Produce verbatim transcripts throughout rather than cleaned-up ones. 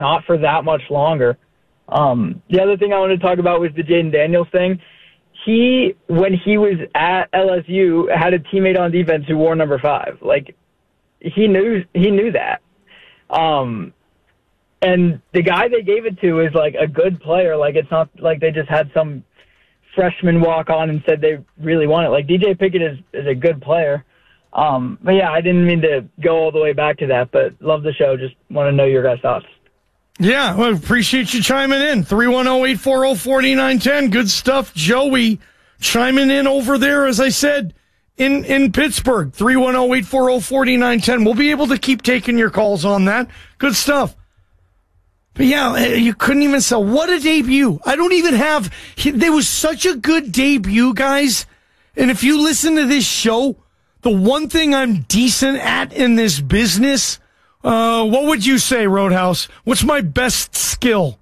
not for that much longer. Um, the other thing I wanted to talk about was the Jaden Daniels thing. He, when he was at L S U, had a teammate on defense who wore number five. Like, he knew he knew that. Um, and the guy they gave it to is, like, a good player. Like, it's not like they just had some freshman walk on and said they really want it. Like, D J Pickett is, is a good player. Um, but, yeah, I didn't mean to go all the way back to that, but love the show. Just want to know your guys' thoughts. Yeah, well, appreciate you chiming in. three one zero, eight four zero, four nine one zero. Good stuff. Joey chiming in over there, as I said, in, in Pittsburgh. three one zero, eight four zero, four nine one zero. We'll be able to keep taking your calls on that. Good stuff. But yeah, you couldn't even sell. What a debut. I don't even have, there was such a good debut, guys. And if you listen to this show, the one thing I'm decent at in this business, uh, what would you say, Roadhouse? What's my best skill?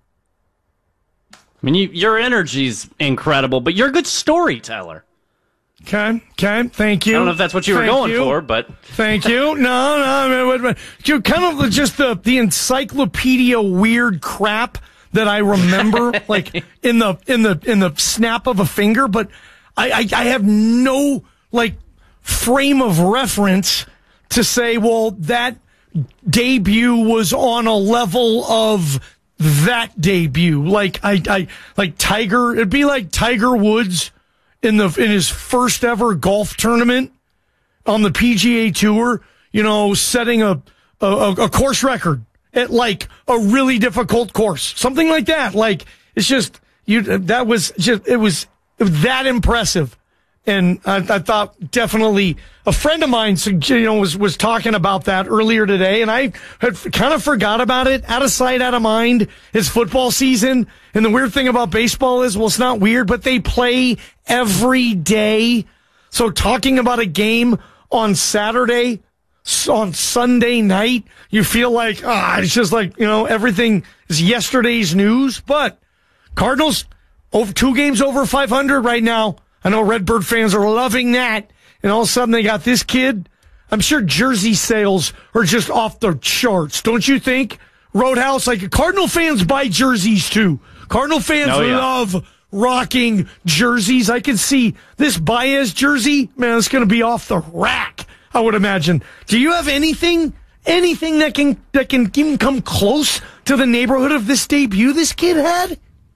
I mean, you, your energy's incredible, but you're a good storyteller. Okay, okay, thank you. I don't know if that's what you were Thank going you. for, but... Thank you. No, no, I mean, you kind of just the, the encyclopedia weird crap that I remember, like in the in the in the snap of a finger, but I, I, I have no like frame of reference to say, well, that debut was on a level of that debut. Like I, I like Tiger, it'd be like Tiger Woods in the in his first ever golf tournament on the P G A Tour, you know, setting a a, a course record at like a really difficult course, something like that. Like it's just you. That was just it was, it was that impressive, and I, I thought definitely a friend of mine, you know, was was talking about that earlier today, and I had kind of forgot about it. Out of sight, out of mind. It's football season, and the weird thing about baseball is, well, it's not weird, but they play every day. So talking about a game on Saturday, on Sunday night, you feel like, ah, it's just like, you know, everything is yesterday's news. But Cardinals, over two games over five hundred right now. I know Redbird fans are loving that. And all of a sudden they got this kid. I'm sure jersey sales are just off the charts, don't you think? Roadhouse, like Cardinal fans buy jerseys too. Cardinal fans oh, yeah. love rocking jerseys. I can see this Baez jersey, man, it's going to be off the rack, I would imagine. Do you have anything, anything that can, that can even come close to the neighborhood of this debut this kid had?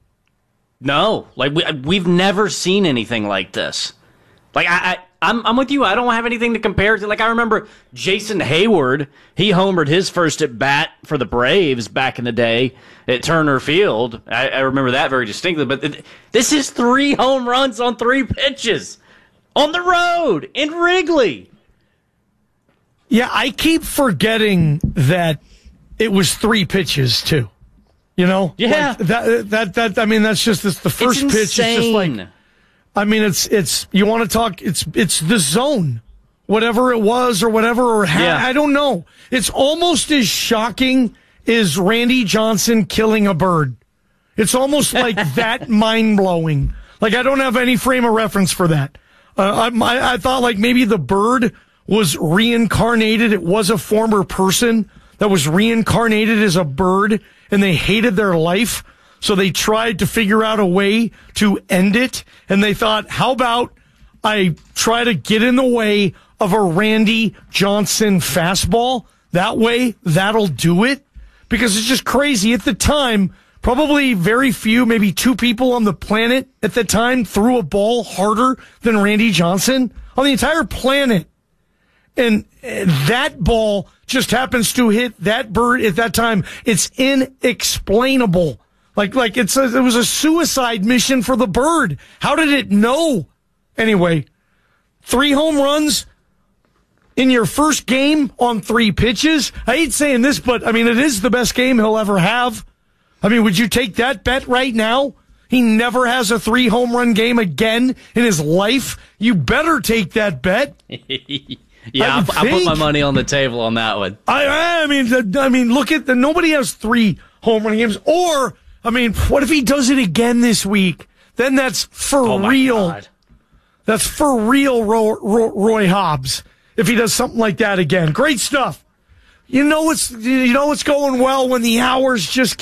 No, like we, we've never seen anything like this. Like I, I I'm, I'm with you. I don't have anything to compare to. Like I remember Jason Hayward, he homered his first at bat for the Braves back in the day at Turner Field. I, I remember that very distinctly. But th- this is three home runs on three pitches on the road in Wrigley. Yeah, I keep forgetting that it was three pitches too. You know, yeah, like that that that. I mean, that's just it's the first it's pitch. It's just like, I mean, it's it's you want to talk. It's it's the zone, whatever it was or whatever or ha- yeah. I don't know. It's almost as shocking as Randy Johnson killing a bird. It's almost like that mind blowing. Like I don't have any frame of reference for that. Uh, I I thought like maybe the bird was reincarnated. It was a former person that was reincarnated as a bird, and they hated their life, so they tried to figure out a way to end it, and they thought, how about I try to get in the way of a Randy Johnson fastball? That way, that'll do it? Because it's just crazy. At the time, probably very few, maybe two people on the planet at the time threw a ball harder than Randy Johnson on the entire planet. And that ball just happens to hit that bird at that time. It's inexplainable. Like, like it's a, it was a suicide mission for the bird. How did it know? Anyway, three home runs in your first game on three pitches. I hate saying this, but I mean, it is the best game he'll ever have. I mean, would you take that bet right now? He never has a three home run game again in his life. You better take that bet. Yeah, I, I put my money on the table on that one. I, I mean, I mean, look at the nobody has three home run games. Or, I mean, what if he does it again this week? Then that's for oh real. God. That's for real, Roy, Roy, Roy Hobbs. If he does something like that again, great stuff. You know it's you know it's going well when the hours just